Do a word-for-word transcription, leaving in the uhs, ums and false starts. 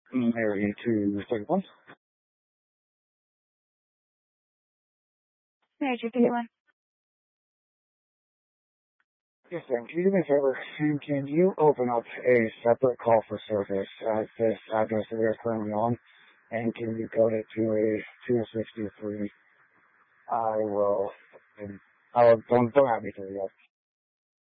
Area two thirty-one. Area two thirty-one. Yes, ma'am. Can you do me a favor? And can you open up a separate call for service at this address that we are currently on? And can you code it to a two sixty-three? I will. I will. Don't, don't have me to it yet.